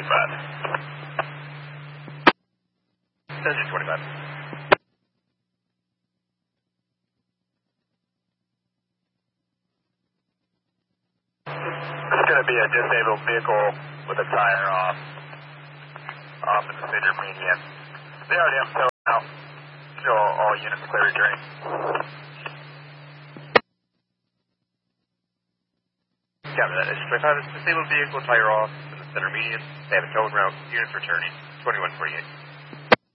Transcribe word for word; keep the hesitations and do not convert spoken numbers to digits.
twenty-five. Desert twenty-five. This is going to be a disabled vehicle with a tire off, off in the center median. They already have towed out. Show all, all units clear returning. Copy that. It's twenty-five. It's a disabled vehicle, tire off in the center median. They have a towed route. Units returning. twenty-one forty-eight.